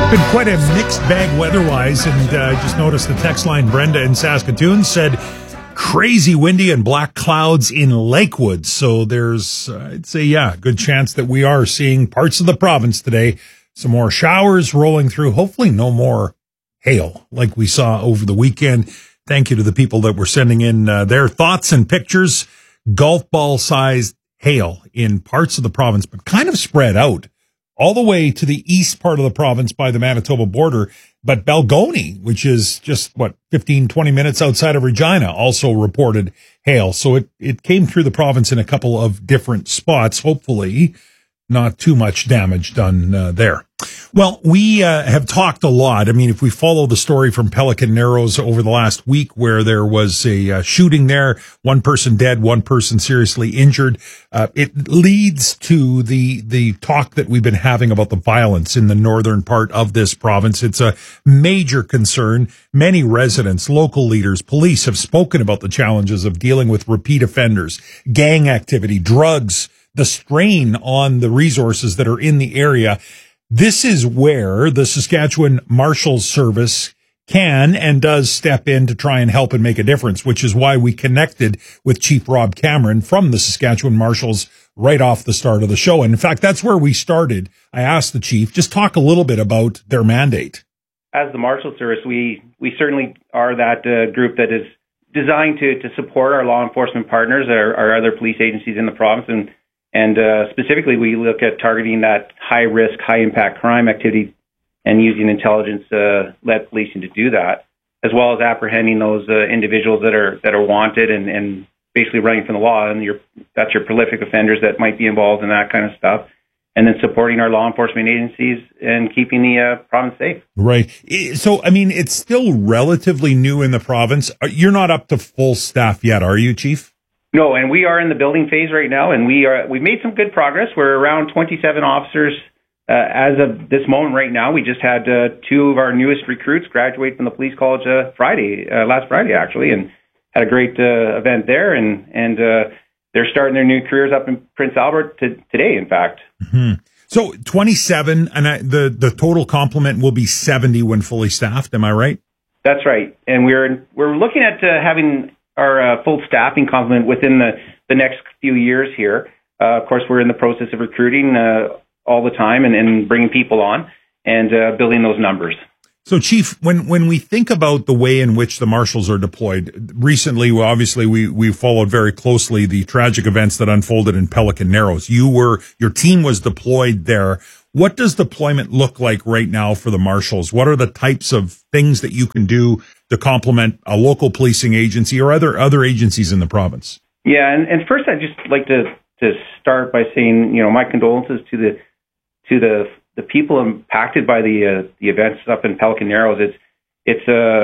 Been quite a mixed bag weather-wise, and I just noticed the text line Brenda in Saskatoon said crazy windy and black clouds in Lakewood. So there's, I'd say, good chance that we are seeing parts of the province today. Some more showers rolling through. Hopefully no more hail like we saw over the weekend. Thank you to the people that were sending in their thoughts and pictures. Golf ball-sized hail in parts of the province, but kind of spread out all the way to the east part of the province by the Manitoba border. But Balgonie, which is just, 15, 20 minutes outside of Regina, also reported hail. So it came through the province in a couple of different spots. Hopefully not too much damage done there. Well, we have talked a lot. I mean, if we follow the story from Pelican Narrows over the last week where there was a shooting there, one person dead, one person seriously injured, it leads to the talk that we've been having about the violence in the northern part of this province. It's a major concern. Many residents, local leaders, police have spoken about the challenges of dealing with repeat offenders, gang activity, drugs, the strain on the resources that are in the area. This is where the Saskatchewan Marshals Service can and does step in to try and help and make a difference, which is why we connected with Chief Rob Cameron from the Saskatchewan Marshals right off the start of the show. And in fact, that's where we started. I asked the chief, just talk a little bit about their mandate. As the Marshals Service, we certainly are that group that is designed to support our law enforcement partners, our other police agencies in the province, and specifically, we look at targeting that high-risk, high-impact crime activity and using intelligence-led policing to do that, as well as apprehending those individuals that are wanted and basically running from the law. And that's your prolific offenders that might be involved in that kind of stuff. And then supporting our law enforcement agencies and keeping the province safe. Right. So, I mean, it's still relatively new in the province. You're not up to full staff yet, are you, Chief? No, and we are in the building phase right now, and we've made some good progress. We're around 27 officers as of this moment right now. We just had two of our newest recruits graduate from the police college last Friday actually, and had a great event there, and they're starting their new careers up in Prince Albert today, in fact. Mm-hmm. So 27, and the total complement will be 70 when fully staffed. Am I right? That's right, and we're looking at having our full staffing complement within the next few years here. Of course, we're in the process of recruiting all the time and bringing people on and building those numbers. So, Chief, when we think about the way in which the marshals are deployed, recently, obviously, we followed very closely the tragic events that unfolded in Pelican Narrows. Your team was deployed there. What does deployment look like right now for the marshals? What are the types of things that you can do to complement a local policing agency or other agencies in the province? Yeah, and first I'd just like to start by saying, my condolences to the people impacted by the events up in Pelican Narrows. It's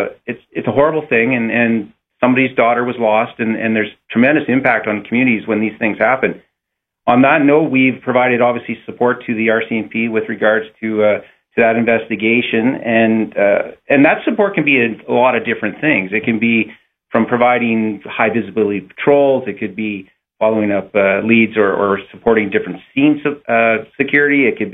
a horrible thing, and somebody's daughter was lost, and there's tremendous impact on communities when these things happen. On that note, we've provided obviously support to the RCMP with regards to that investigation, and that support can be a lot of different things. It can be from providing high visibility patrols. It could be following up leads or supporting different scene security. It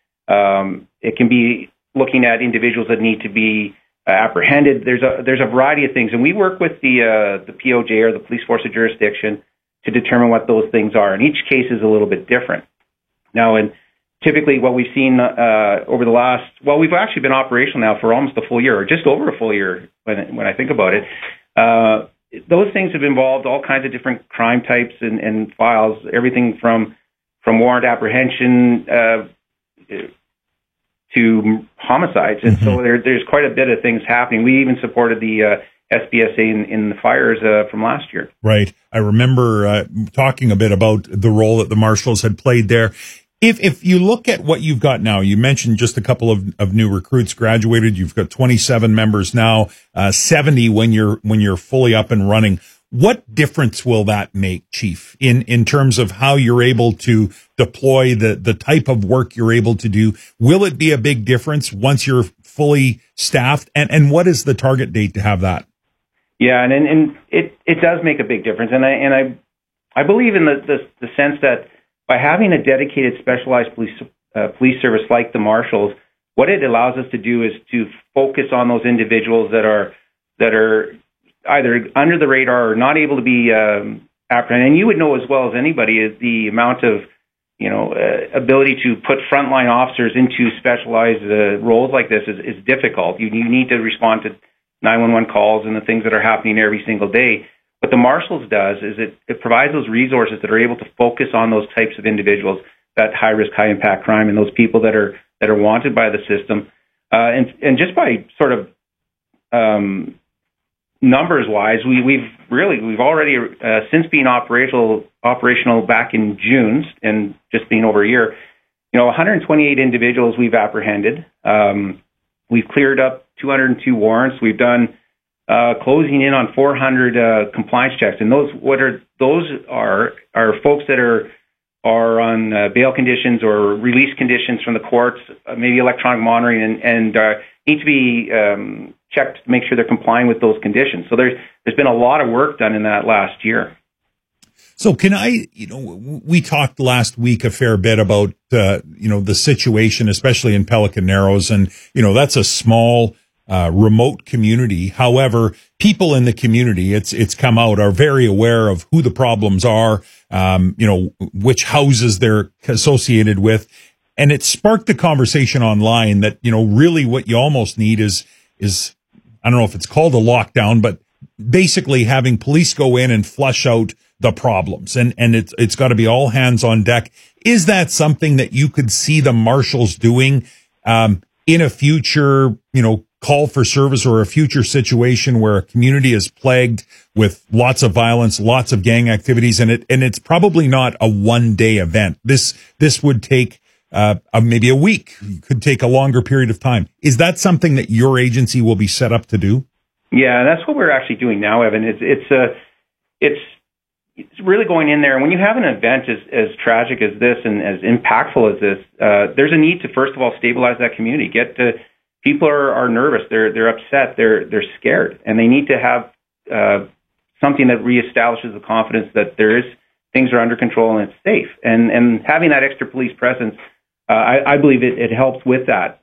can be looking at individuals that need to be apprehended. There's a variety of things, and we work with the POJ or the police force of jurisdiction to determine what those things are. And each case is a little bit different. Now, and typically what we've seen over the last, we've actually been operational now for almost a full year, or just over a full year when I think about it. Those things have involved all kinds of different crime types and files, everything from warrant apprehension to homicides. And so there's quite a bit of things happening. We even supported the SBSA in the fires from last year. Right. I remember talking a bit about the role that the marshals had played there. If you look at what you've got now, you mentioned just a couple of new recruits graduated. You've got 27 members now, 70 when you're fully up and running. What difference will that make, Chief, in terms of how you're able to deploy the type of work you're able to do? Will it be a big difference once you're fully staffed? And what is the target date to have that? Yeah, and it does make a big difference, and I believe in the sense that by having a dedicated, specialized police service like the Marshals, what it allows us to do is to focus on those individuals that are either under the radar or not able to be apprehended. And you would know as well as anybody is the amount of ability to put frontline officers into specialized roles like this is difficult. You need to respond to 911 calls and the things that are happening every single day. What the Marshals does is it provides those resources that are able to focus on those types of individuals, that high risk, high impact crime, and those people that are wanted by the system. And just by sort of numbers wise, we've already since being operational back in June and just being over a year, 128 individuals we've apprehended. We've cleared up 202 warrants. We've done closing in on 400 compliance checks, and those are folks that are on bail conditions or release conditions from the courts, maybe electronic monitoring, and need to be checked to make sure they're complying with those conditions. So there's been a lot of work done in that last year. So can I, we talked last week a fair bit about, the situation, especially in Pelican Narrows, and, that's a small, remote community. However, people in the community, it's come out, are very aware of who the problems are, which houses they're associated with. And it sparked the conversation online that, really what you almost need is, I don't know if it's called a lockdown, but basically having police go in and flush out the problems. And it's got to be all hands on deck. Is that something that you could see the Marshals doing, in a future, call for service, or a future situation where a community is plagued with lots of violence, lots of gang activities, and it's probably not a one-day event. This would take maybe a week, could take a longer period of time. Is that something that your agency will be set up to do? Yeah, that's what we're actually doing now, Evan. It's really going in there. And when you have an event as tragic as this and as impactful as this, there's a need to first of all stabilize that community. People are nervous, they're upset, they're scared, and they need to have something that reestablishes the confidence that things are under control and it's safe. And having that extra police presence, I believe it helps with that.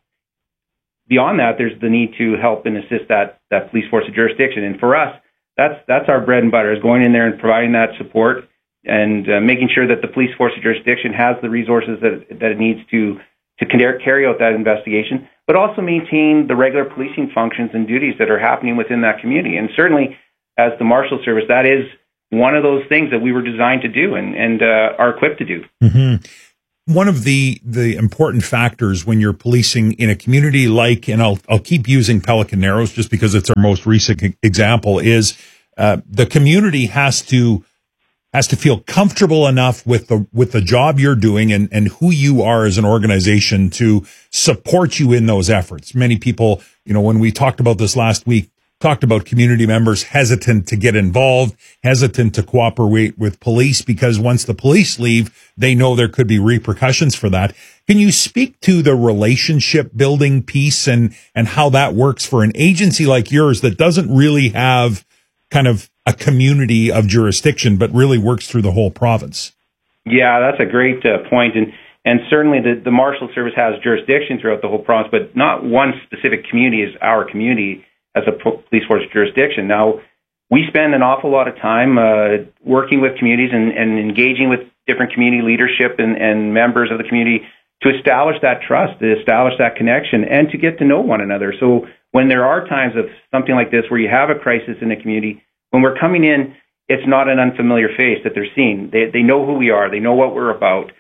Beyond that, there's the need to help and assist that police force of jurisdiction. And for us, that's our bread and butter, is going in there and providing that support and making sure that the police force of jurisdiction has the resources that it needs to carry out that investigation, but also maintain the regular policing functions and duties that are happening within that community. And certainly, as the Marshal Service, that is one of those things that we were designed to do and are equipped to do. Mm-hmm. One of the important factors when you're policing in a community like, and I'll keep using Pelican Narrows just because it's our most recent example, is the community has to feel comfortable enough with the job you're doing and who you are as an organization to support you in those efforts. Many people, when we talked about this last week, talked about community members hesitant to get involved, hesitant to cooperate with police, because once the police leave, they know there could be repercussions for that. Can you speak to the relationship building piece and how that works for an agency like yours that doesn't really have kind of a community of jurisdiction, but really works through the whole province? Yeah, that's a great point. And certainly the Marshal Service has jurisdiction throughout the whole province, but not one specific community is our community as a police force jurisdiction. Now, we spend an awful lot of time working with communities and engaging with different community leadership and members of the community to establish that trust, to establish that connection, and to get to know one another. So when there are times of something like this where you have a crisis in the community, when we're coming in, it's not an unfamiliar face that they're seeing. They know who we are. They know what we're about.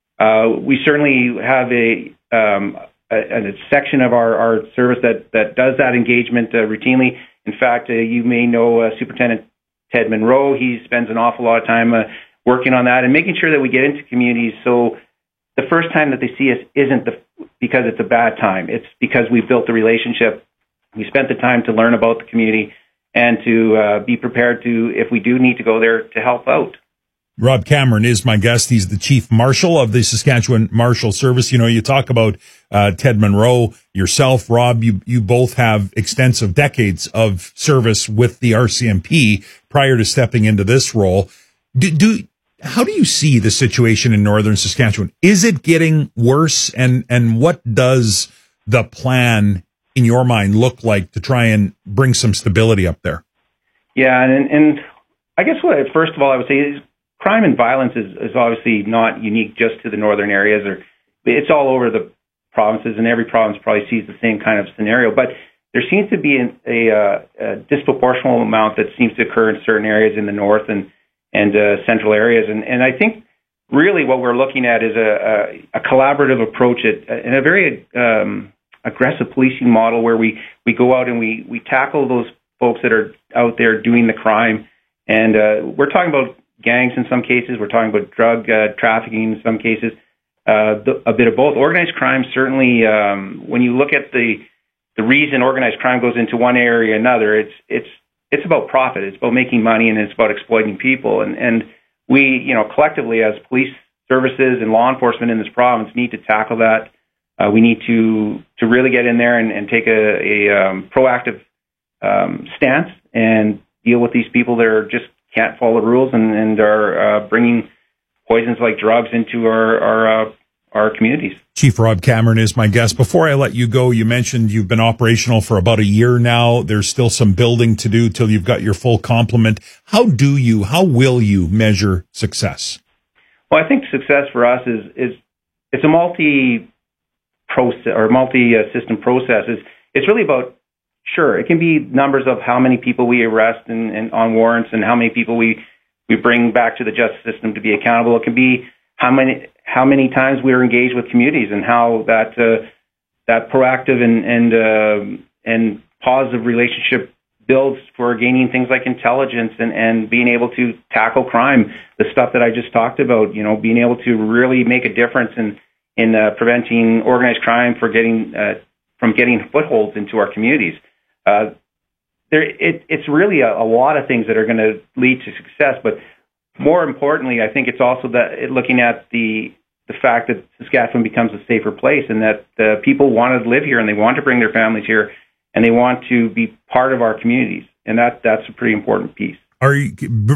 We certainly have a section of our service that does that engagement routinely. In fact, you may know Superintendent Ted Monroe. He spends an awful lot of time working on that and making sure that we get into communities so the first time that they see us isn't because it's a bad time. It's because we've built a relationship. We spent the time to learn about the community and to be prepared to, if we do need to go there, to help out. Rob Cameron is my guest. He's the Chief Marshal of the Saskatchewan Marshal Service. You talk about Ted Monroe, yourself, Rob, you both have extensive decades of service with the RCMP prior to stepping into this role. How do you see the situation in northern Saskatchewan? Is it getting worse? And what does the plan in your mind look like to try and bring some stability up there? Yeah, and I guess first of all I would say is crime and violence is obviously not unique just to the northern areas, or it's all over the provinces, and every province probably sees the same kind of scenario. But there seems to be a disproportional amount that seems to occur in certain areas in the north and central areas, and I think really what we're looking at is a collaborative approach and a very aggressive policing model where we go out and we tackle those folks that are out there doing the crime. And we're talking about gangs in some cases. We're talking about drug trafficking in some cases, a bit of both. Organized crime, certainly, when you look at the reason organized crime goes into one area or another, it's about profit. It's about making money, and it's about exploiting people. And we, collectively as police services and law enforcement in this province need to tackle that. We need to really get in there and take a proactive stance and deal with these people that are just can't follow the rules and are bringing poisons like drugs into our communities. Chief Rob Cameron is my guest. Before I let you go, you mentioned you've been operational for about a year now. There's still some building to do till you've got your full complement. How will you measure success? Well, I think success for us is it's a multi-system process. It's really about, sure, it can be numbers of how many people we arrest and on warrants and how many people we bring back to the justice system to be accountable. It can be how many times we are engaged with communities and how that proactive and positive relationship builds for gaining things like intelligence and being able to tackle crime, the stuff that I just talked about, being able to really make a difference in preventing organized crime from getting footholds into our communities. It's really a lot of things that are going to lead to success, but more importantly, I think it's also that looking at the fact that Saskatchewan becomes a safer place, and that people want to live here and they want to bring their families here and they want to be part of our communities, and that's a pretty important piece. Are you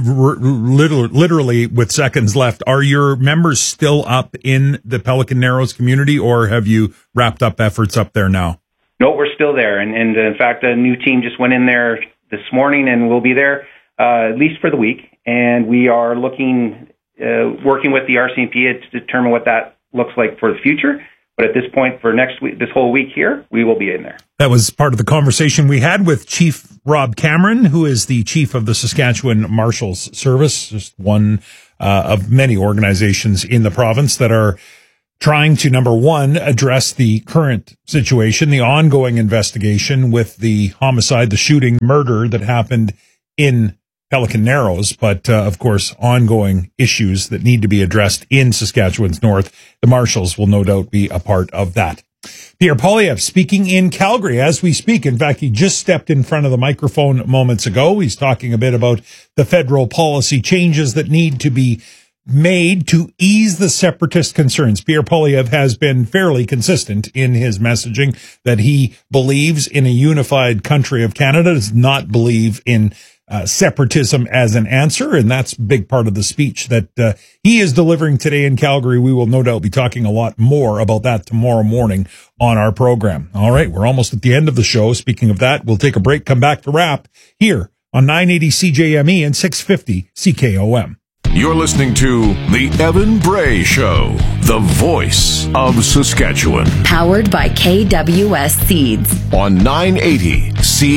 literally with seconds left? Are your members still up in the Pelican Narrows community, or have you wrapped up efforts up there now? No, we're still there, and in fact, a new team just went in there this morning, and we'll be there at least for the week. And we are working with the RCMP to determine what that looks like for the future. But at this point, for next week, this whole week here, we will be in there. That was part of the conversation we had with Chief Rob Cameron, who is the chief of the Saskatchewan Marshals Service, just one of many organizations in the province that are trying to, number one, address the current situation, the ongoing investigation with the homicide, the shooting, murder that happened in Pelican Narrows, but of course, ongoing issues that need to be addressed in Saskatchewan's north. The Marshals will no doubt be a part of that. Pierre Poilievre speaking in Calgary as we speak. In fact, he just stepped in front of the microphone moments ago. He's talking a bit about the federal policy changes that need to be made to ease the separatist concerns. Pierre Poilievre has been fairly consistent in his messaging that he believes in a unified country of Canada, does not believe in separatism as an answer, and that's a big part of the speech that he is delivering today in Calgary. We will no doubt be talking a lot more about that tomorrow morning on our program. All right, we're almost at the end of the show. Speaking of that, we'll take a break, come back to wrap here on 980 CJME and 650 CKOM. You're listening to The Evan Bray Show, the voice of Saskatchewan. Powered by KWS Seeds. On 980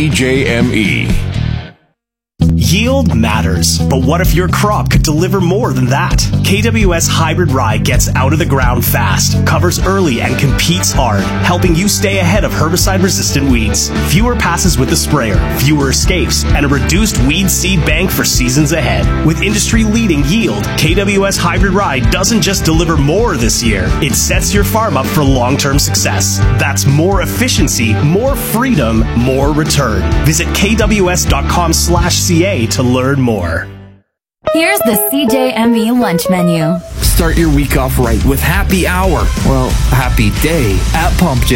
CJME. Yield matters, but what if your crop could deliver more than that? KWS Hybrid Rye gets out of the ground fast, covers early, and competes hard, helping you stay ahead of herbicide-resistant weeds. Fewer passes with the sprayer, fewer escapes, and a reduced weed seed bank for seasons ahead. With industry-leading yield, KWS Hybrid Rye doesn't just deliver more this year, it sets your farm up for long-term success. That's more efficiency, more freedom, more return. Visit kws.com/CA to learn more. Here's the CJME lunch menu. Start your week off right with Happy Hour. Well, Happy Day at Pump Jacks.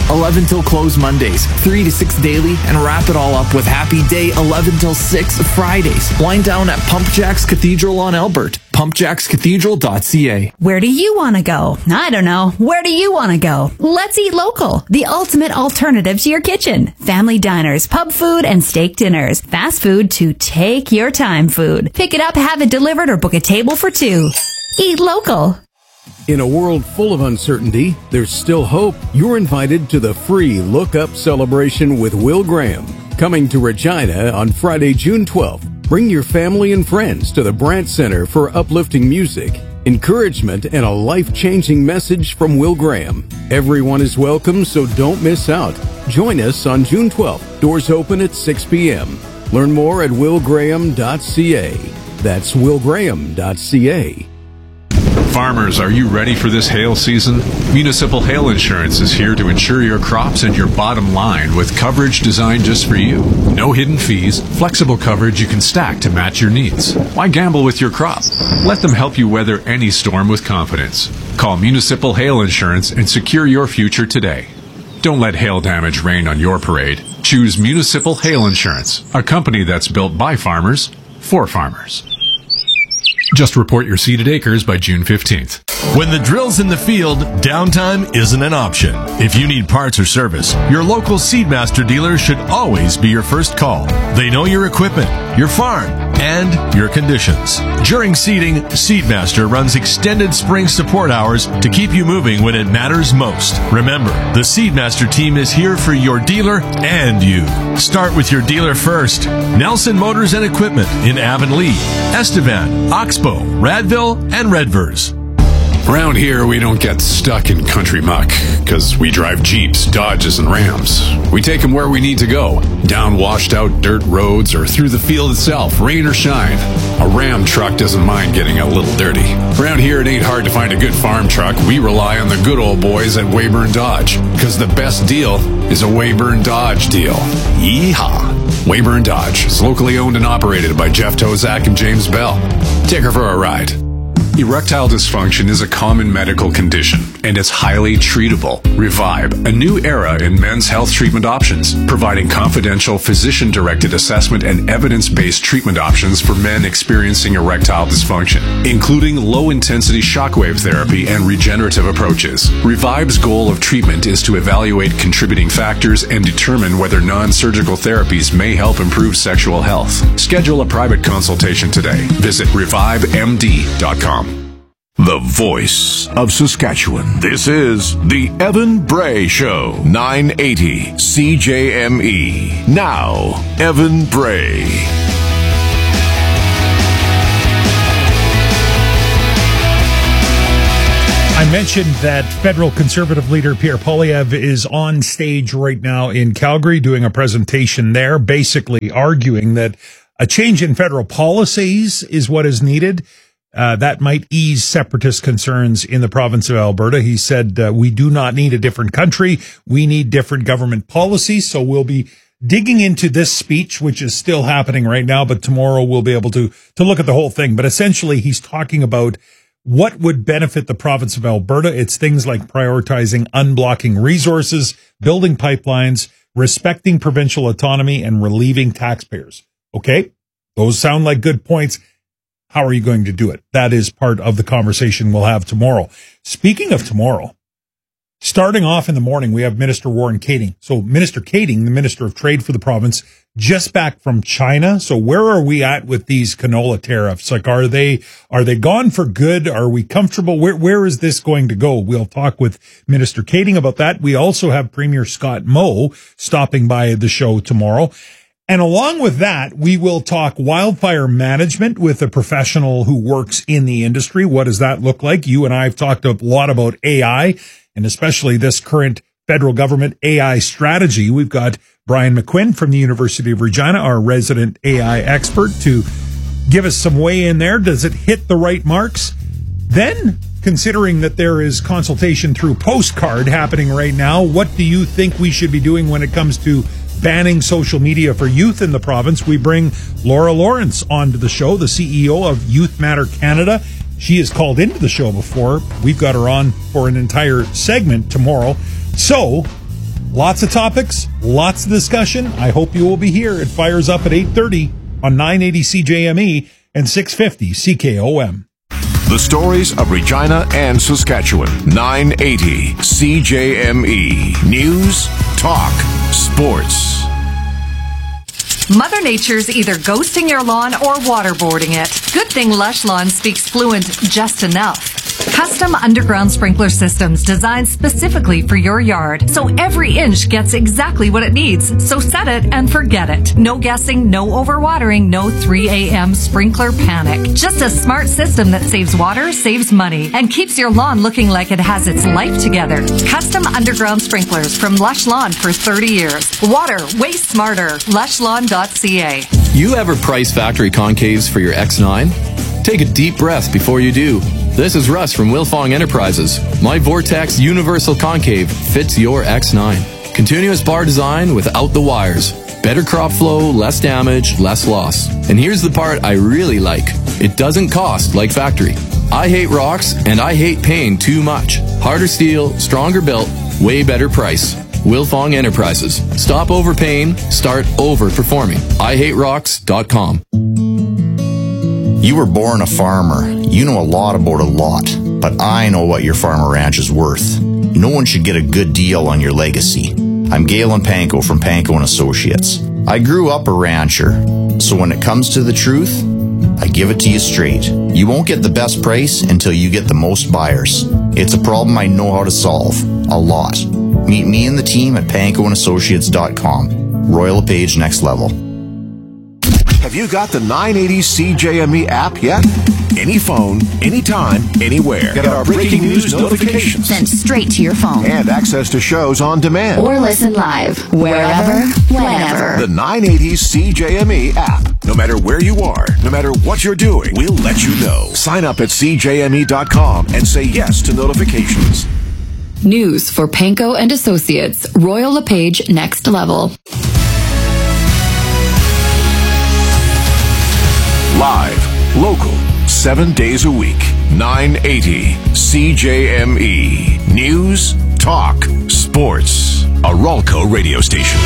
11 till close Mondays, 3 to 6 daily, and wrap it all up with Happy Day 11 till 6 Fridays. Wind down at Pump Jacks Cathedral on Albert. pumpjackscathedral.ca. Where do you want to go? I don't know. Where do you want to go? Let's Eat Local, the ultimate alternative to your kitchen. Family diners, pub food, and steak dinners. Fast food to take your time food. Pick it up, have it delivered, or book a table for two. Eat Local. In a world full of uncertainty, there's still hope. You're invited to the free Look Up celebration with Will Graham, coming to Regina on Friday, June 12th. Bring your family and friends to the Brandt Center for uplifting music, encouragement, and a life-changing message from Will Graham. Everyone is welcome, so don't miss out. Join us on June 12th. Doors open at 6 p.m. Learn more at willgraham.ca. That's willgraham.ca. Farmers, are you ready for this hail season? Municipal Hail Insurance is here to insure your crops and your bottom line with coverage designed just for you. No hidden fees, flexible coverage you can stack to match your needs. Why gamble with your crop? Let them help you weather any storm with confidence. Call Municipal Hail Insurance and secure your future today. Don't let hail damage rain on your parade. Choose Municipal Hail Insurance, a company that's built by farmers for farmers. Just report your seeded acres by June 15th. When the drill's in the field, downtime isn't an option. If you need parts or service, your local Seedmaster dealer should always be your first call. They know your equipment, your farm, and your conditions. During seeding, Seedmaster runs extended spring support hours to keep you moving when it matters most. Remember, the Seedmaster team is here for your dealer and you. Start with your dealer first. Nelson Motors and Equipment in Avonlea, Estevan, Oxbow, Radville, and Redvers. Around here, we don't get stuck in country muck, because we drive Jeeps, Dodges, and Rams. We take them where we need to go, down washed-out dirt roads or through the field itself, rain or shine. A Ram truck doesn't mind getting a little dirty. Around here, it ain't hard to find a good farm truck. We rely on the good old boys at Weyburn Dodge, because the best deal is a Weyburn Dodge deal. Yeehaw! Weyburn Dodge is locally owned and operated by Jeff Tozak and James Bell. Take her for a ride. Erectile dysfunction is a common medical condition, and it's highly treatable. Revive, a new era in men's health treatment options, providing confidential physician-directed assessment and evidence-based treatment options for men experiencing erectile dysfunction, including low-intensity shockwave therapy and regenerative approaches. Revive's goal of treatment is to evaluate contributing factors and determine whether non-surgical therapies may help improve sexual health. Schedule a private consultation today. Visit revivemd.com. The voice of Saskatchewan. This is the Evan Bray Show, 980 CJME. Now, Evan Bray. I mentioned that federal Conservative leader Pierre Poilievre is on stage right now in Calgary doing a presentation there, basically arguing that a change in federal policies is what is needed. That might ease separatist concerns in the province of Alberta. He said, we do not need a different country. We need different government policies. So we'll be digging into this speech, which is still happening right now, but tomorrow we'll be able to look at the whole thing. But essentially, he's talking about what would benefit the province of Alberta. It's things like prioritizing unblocking resources, building pipelines, respecting provincial autonomy, and relieving taxpayers. Okay? Those sound like good points. How are you going to do it? That is part of the conversation we'll have tomorrow. Speaking of tomorrow, starting off in the morning, we have Minister Warren Kading. So Minister Kading, the Minister of Trade for the province, just back from China. So where are we at with these canola tariffs? Like, are they gone for good? Are we comfortable? Where is this going to go? We'll talk with Minister Kading about that. We also have Premier Scott Moe stopping by the show tomorrow. And along with that, we will talk wildfire management with a professional who works in the industry. What does that look like? You and I have talked a lot about AI, and especially this current federal government AI strategy. We've got Brian McQuinn from the University of Regina, our resident AI expert, to give us some way in there. Does it hit the right marks? Then, considering that there is consultation through postcard happening right now, what do you think we should be doing when it comes to banning social media for youth in the province? We bring Laura Lawrence onto the show, the CEO of Youth Matter Canada. She has called into the show before. We've got her on for an entire segment tomorrow. So Lots of topics, lots of discussion. I hope you will be here. It fires up at 8:30 on 980 CJME and 650 CKOM. The stories of Regina and Saskatchewan. 980 CJME. News, talk, sports. Mother Nature's either ghosting your lawn or waterboarding it. Good thing Lush Lawn speaks fluent just enough. Custom underground sprinkler systems designed specifically for your yard, so every inch gets exactly what it needs. So set it and forget it. No guessing, no overwatering, no 3 a.m. sprinkler panic. Just a smart system that saves water, saves money, and keeps your lawn looking like it has its life together. Custom underground sprinklers from Lush Lawn for 30 years. Water, way smarter. LushLawn.ca. You ever price factory concaves for your X9? Take a deep breath before you do. This is Russ from Wilfong Enterprises. My Vortex Universal Concave fits your X9. Continuous bar design without the wires. Better crop flow, less damage, less loss. And here's the part I really like. It doesn't cost like factory. I hate rocks and I hate paying too much. Harder steel, stronger built, way better price. Wilfong Enterprises. Stop overpaying, start overperforming. IHateRocks.com. You were born a farmer. You know a lot about a lot. But I know what your farm or ranch is worth. No one should get a good deal on your legacy. I'm Galen Panko from Panko & Associates. I grew up a rancher. So when it comes to the truth, I give it to you straight. You won't get the best price until you get the most buyers. It's a problem I know how to solve. A lot. Meet me and the team at pankoandassociates.com. Royal LePage Next Level. Have you got the 980 CJME app yet? Any phone, anytime, anywhere. Get our breaking news notifications Sent straight to your phone. and access to shows on demand. Or listen live, wherever, whenever. The 980 CJME app. No matter where you are, no matter what you're doing, we'll let you know. Sign up at CJME.com and say yes to notifications. News for Panko and Associates. Royal LePage Next Level. Live, local, 7 days a week. 980 CJME. News, talk, sports. A Ralco radio station.